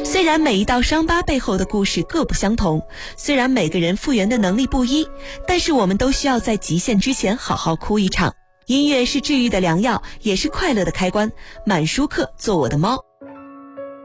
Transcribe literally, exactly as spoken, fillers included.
虽然每一道伤疤背后的故事各不相同，虽然每个人复原的能力不一，但是我们都需要在极限之前好好哭一场。音乐是治愈的良药，也是快乐的开关。满舒克做我的猫。